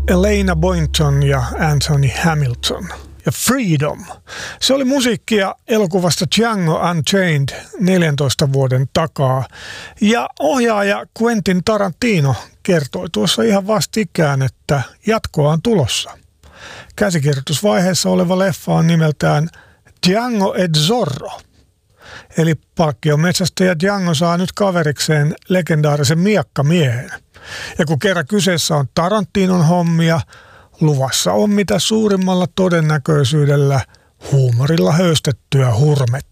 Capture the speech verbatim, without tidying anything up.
Elena Boynton ja Anthony Hamilton. Ja Freedom. Se oli musiikkia elokuvasta Django Unchained neljäntoista vuoden takaa. Ja ohjaaja Quentin Tarantino kertoi tuossa ihan vastikään, että jatkoa on tulossa. Käsikirjoitusvaiheessa oleva leffa on nimeltään Django et Zorro. Eli palkkiometsästäjä Django saa nyt kaverikseen legendaarisen miekkamiehen. Ja kun kerran kyseessä on Tarantinon hommia, luvassa on mitä suurimmalla todennäköisyydellä huumorilla höystettyä hurmetta.